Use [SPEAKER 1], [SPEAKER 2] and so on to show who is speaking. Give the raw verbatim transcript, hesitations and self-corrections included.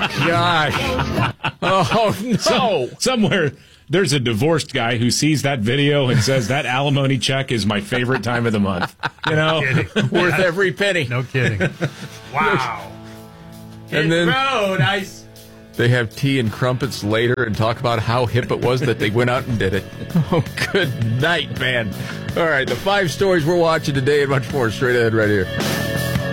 [SPEAKER 1] gosh. Oh, no.
[SPEAKER 2] So, somewhere there's a divorced guy who sees that video and says that alimony check is my favorite time of the month. You know,
[SPEAKER 1] worth every penny.
[SPEAKER 3] No kidding. Wow.
[SPEAKER 1] And then
[SPEAKER 3] road, ice.
[SPEAKER 1] they have tea and crumpets later and talk about how hip it was that they went out and did it. Oh, good night, man. All right, the five stories we're watching today and much more straight ahead right here.